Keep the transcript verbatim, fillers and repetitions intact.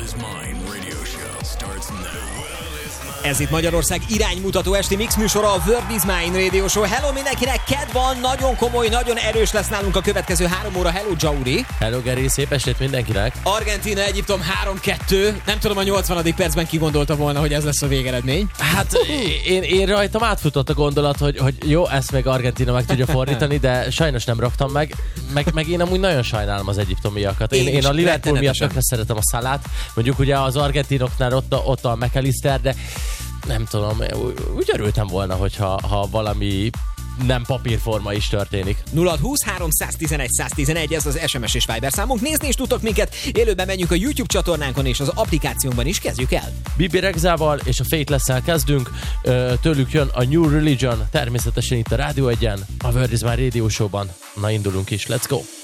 is Mine radio show starts now. Ez itt Magyarország iránymutató esti mix műsora, a World is Mine Radio Show. Hello mindenkinek, kedv van, nagyon komoly, nagyon erős lesz nálunk a következő három óra. Hello Jauri. Hello Geri, szép estét mindenkinek. Argentína, Egyiptom három kettő. Nem tudom, a nyolcvanadik percben ki gondolta volna, hogy ez lesz a végeredmény. Hát én, én rajtam átfutott a gondolat, hogy, hogy jó, ezt még Argentína meg tudja fordítani, de sajnos nem raktam meg. Meg, meg én amúgy nagyon sajnálom az egyiptomiakat. Én, Én, én a Liverpool miatt rettenetesen. tökre szeretem a Salát. Mondjuk ugye az argentinoknál ott a, ott a McAllister, de nem tudom, úgy örültem volna, hogyha ha valami nem papírforma is történik. nulla húsz háromszáztizenegy száztizenegy, ez az es em es és Viber számunk. Nézni is tudtok minket, élőben menjünk a YouTube csatornánkon és az applikációnkban is, kezdjük el. Bibi Rexával és a Faithless-szel kezdünk, Ö, tőlük jön a New Religion, természetesen itt a Rádió egyen, a World is Mine Radio Show-ban. Na indulunk is, let's go!